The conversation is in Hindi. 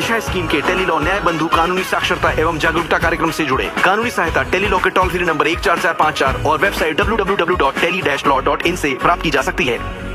दिशा स्कीम के टेलीलॉ न्याय बंधु कानूनी साक्षरता एवं जागरूकता कार्यक्रम से जुड़े। कानूनी सहायता टेलीलॉ के टोल फ्री नंबर 14454 और वेबसाइट www.tele-law.in से प्राप्त की जा सकती है।